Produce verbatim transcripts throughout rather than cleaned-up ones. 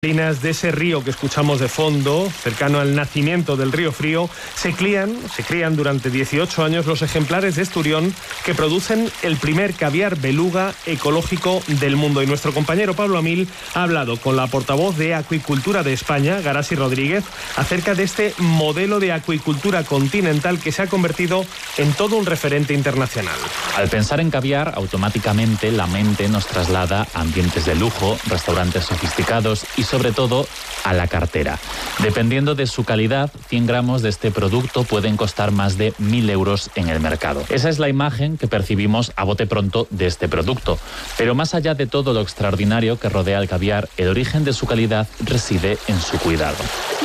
De ese río que escuchamos de fondo, cercano al nacimiento del río Frío, se crían, se crían durante dieciocho años los ejemplares de esturión que producen el primer caviar beluga ecológico del mundo. Y nuestro compañero Pablo Amil ha hablado con la portavoz de Acuicultura de España, Garasi Rodríguez, acerca de este modelo de acuicultura continental que se ha convertido en todo un referente internacional. Al pensar en caviar, automáticamente la mente nos traslada a ambientes de lujo, restaurantes sofisticados y sobre todo a la cartera. Dependiendo de su calidad, cien gramos de este producto pueden costar más de mil euros en el mercado. Esa es la imagen que percibimos a bote pronto de este producto. Pero más allá de todo lo extraordinario que rodea al caviar, el origen de su calidad reside en su cuidado.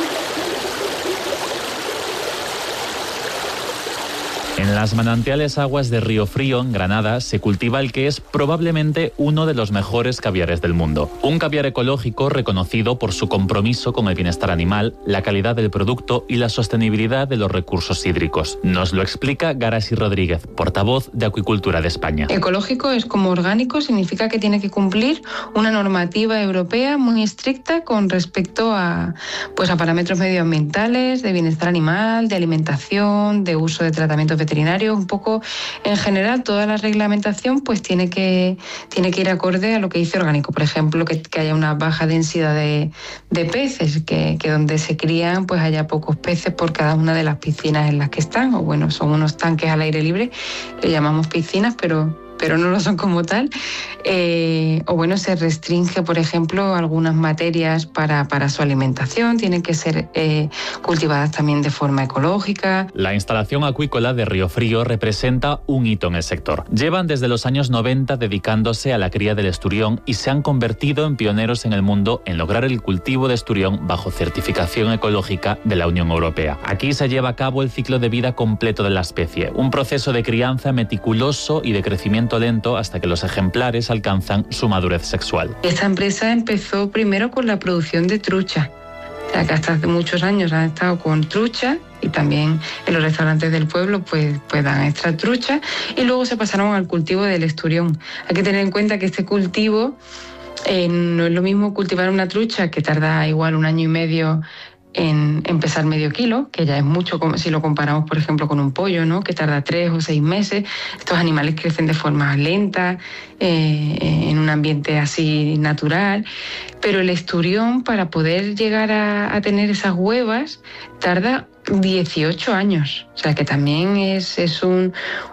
En las manantiales aguas de Río Frío, en Granada, se cultiva el que es probablemente uno de los mejores caviares del mundo. Un caviar ecológico reconocido por su compromiso con el bienestar animal, la calidad del producto y la sostenibilidad de los recursos hídricos. Nos lo explica Garasi Rodríguez, portavoz de Acuicultura de España. Ecológico es como orgánico, significa que tiene que cumplir una normativa europea muy estricta con respecto a, pues a parámetros medioambientales, de bienestar animal, de alimentación, de uso de tratamientos veterinarios. Un poco en general toda la reglamentación pues tiene que, tiene que ir acorde a lo que dice orgánico. Por ejemplo, que, que haya una baja densidad de, de peces, que, que donde se crían pues haya pocos peces por cada una de las piscinas en las que están, o bueno, son unos tanques al aire libre, le llamamos piscinas, pero pero no lo son como tal, eh, o bueno, se restringe, por ejemplo, algunas materias para, para su alimentación, tienen que ser eh, cultivadas también de forma ecológica. La instalación acuícola de Río Frío representa un hito en el sector. Llevan desde los años noventa dedicándose a la cría del esturión y se han convertido en pioneros en el mundo en lograr el cultivo de esturión bajo certificación ecológica de la Unión Europea. Aquí se lleva a cabo el ciclo de vida completo de la especie, un proceso de crianza meticuloso y de crecimiento lento hasta que los ejemplares alcanzan su madurez sexual. Esta empresa empezó primero con la producción de trucha, o sea que hasta hace muchos años han estado con trucha y también en los restaurantes del pueblo pues, pues dan extra trucha, y luego se pasaron al cultivo del esturión. Hay que tener en cuenta que este cultivo eh, no es lo mismo cultivar una trucha que tarda igual un año y medio En, en pesar medio kilo, que ya es mucho si lo comparamos, por ejemplo, con un pollo, ¿no?, que tarda tres o seis meses. Estos animales crecen de forma lenta, eh, en un ambiente así natural, pero el esturión, para poder llegar a, a tener esas huevas, tarda dieciocho años. O sea que también es, es un,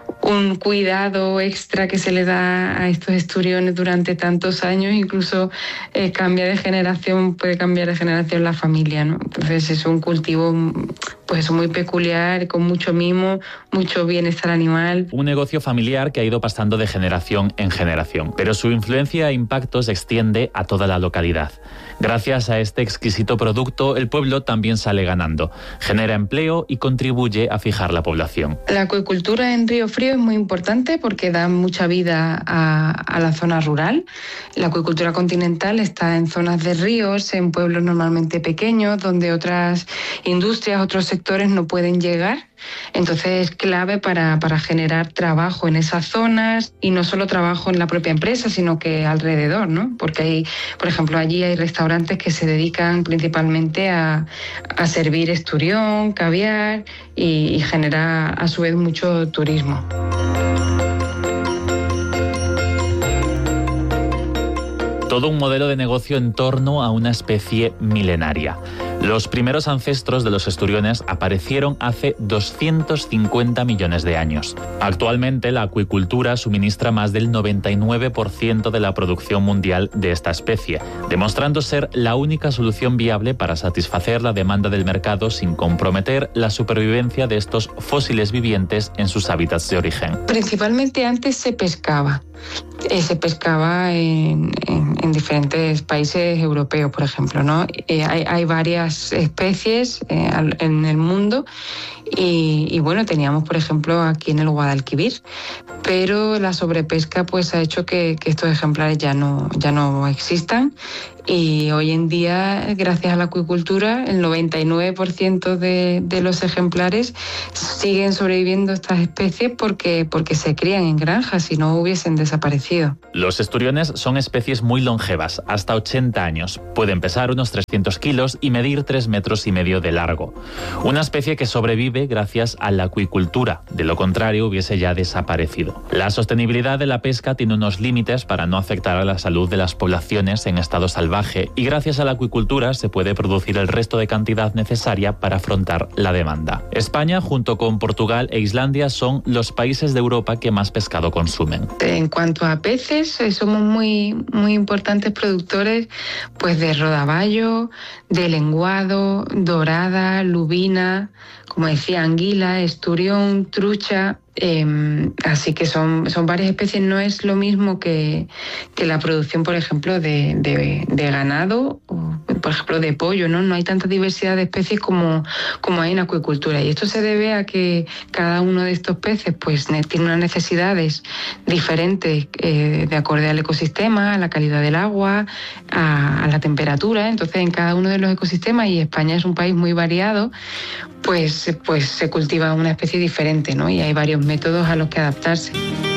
un cuidado extra que se le da a estos esturiones durante tantos años. Incluso eh, cambia de generación, puede cambiar de generación la familia, ¿no? Entonces es un cultivo pues muy peculiar, con mucho mimo, mucho bienestar animal. Un negocio familiar que ha ido pasando de generación en generación, pero su influencia e impacto se extiende a toda la localidad. Gracias a este exquisito producto, el pueblo también sale ganando, genera empleo y contribuye a fijar la población. La acuicultura en Río Frío es muy importante porque da mucha vida a, a la zona rural. La acuicultura continental está en zonas de ríos, en pueblos normalmente pequeños, donde otras industrias, otros sectores no pueden llegar. Entonces es clave para, para generar trabajo en esas zonas, y no solo trabajo en la propia empresa, sino que alrededor, ¿no? Porque hay, por ejemplo, allí hay restaurantes que se dedican principalmente a, a servir esturión, caviar, y, y genera a su vez mucho turismo. Todo un modelo de negocio en torno a una especie milenaria. Los primeros ancestros de los esturiones aparecieron hace doscientos cincuenta millones de años. Actualmente la acuicultura suministra más del noventa y nueve por ciento de la producción mundial de esta especie, demostrando ser la única solución viable para satisfacer la demanda del mercado sin comprometer la supervivencia de estos fósiles vivientes en sus hábitats de origen. Principalmente antes se pescaba. Eh, se pescaba en, en, en diferentes países europeos, por ejemplo, ¿no? Eh, hay, hay varias especies eh, en el mundo, y, y bueno, teníamos, por ejemplo, aquí en el Guadalquivir, pero la sobrepesca pues ha hecho que, que estos ejemplares ya no, ya no existan, Y hoy en día, gracias a la acuicultura, el noventa y nueve por ciento de, de los ejemplares siguen sobreviviendo estas especies porque, porque se crían en granjas, si no hubiesen desaparecido. Los esturiones son especies muy longevas, hasta ochenta años. Pueden pesar unos trescientos kilos y medir tres metros y medio de largo. Una especie que sobrevive gracias a la acuicultura, de lo contrario hubiese ya desaparecido. La sostenibilidad de la pesca tiene unos límites para no afectar a la salud de las poblaciones en estado salvaje y gracias a la acuicultura se puede producir el resto de cantidad necesaria para afrontar la demanda. España, junto con Portugal e Islandia, son los países de Europa que más pescado consumen. En cuanto a peces, somos muy, muy importantes productores pues de rodaballo, de lenguado, dorada, lubina, como decía, anguila, esturión, trucha. Eh, así que son, son varias especies. No es lo mismo que, que la producción, por ejemplo, de, de, de ganado o, por ejemplo, de pollo, ¿no? No hay tanta diversidad de especies como, como hay en acuicultura. Y esto se debe a que cada uno de estos peces pues, tiene unas necesidades diferentes eh, de acorde al ecosistema, a la calidad del agua, a, a la temperatura. Entonces, en cada uno de los ecosistemas, y España es un país muy variado, pues, pues se cultiva una especie diferente, ¿no? Y hay varios métodos a los que adaptarse.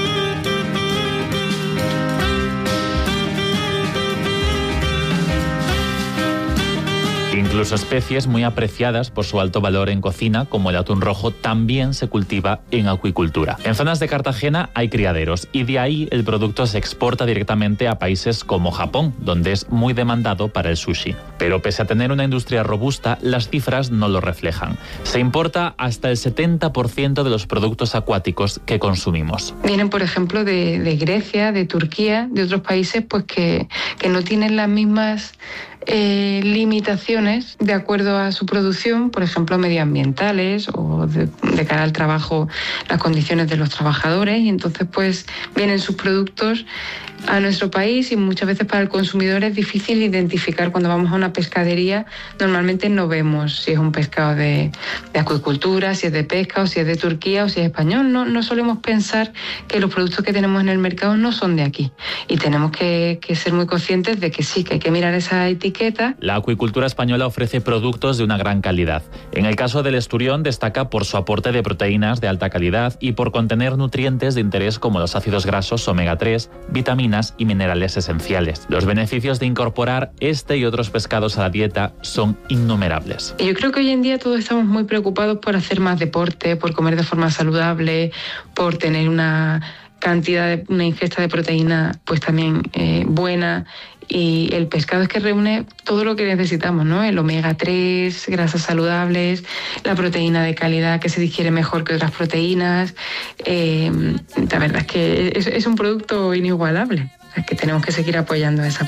Incluso especies muy apreciadas por su alto valor en cocina, como el atún rojo, también se cultiva en acuicultura. En zonas de Cartagena hay criaderos y de ahí el producto se exporta directamente a países como Japón, donde es muy demandado para el sushi. Pero pese a tener una industria robusta, las cifras no lo reflejan. Se importa hasta el setenta por ciento de los productos acuáticos que consumimos. Vienen, por ejemplo, de, de Grecia, de Turquía, de otros países pues que, que no tienen las mismas Eh, limitaciones de acuerdo a su producción, por ejemplo, medioambientales o de, de cara al trabajo, las condiciones de los trabajadores, y entonces pues vienen sus productos a nuestro país y muchas veces para el consumidor es difícil identificar. Cuando vamos a una pescadería normalmente no vemos si es un pescado de, de acuicultura, si es de pesca o si es de Turquía o si es español. No, no solemos pensar que los productos que tenemos en el mercado no son de aquí y tenemos que, que ser muy conscientes de que sí, que hay que mirar esa etiqueta. La acuicultura española ofrece productos de una gran calidad. En el caso del esturión destaca por su aporte de proteínas de alta calidad y por contener nutrientes de interés como los ácidos grasos omega tres, vitaminas y minerales esenciales. Los beneficios de incorporar este y otros pescados a la dieta son innumerables. Yo creo que hoy en día todos estamos muy preocupados por hacer más deporte, por comer de forma saludable, por tener una cantidad de una ingesta de proteína pues también eh, buena, y el pescado es que reúne todo lo que necesitamos, ¿no? El omega tres, grasas saludables, la proteína de calidad que se digiere mejor que otras proteínas. Eh, la verdad es que es, es un producto inigualable, es que tenemos que seguir apoyando esa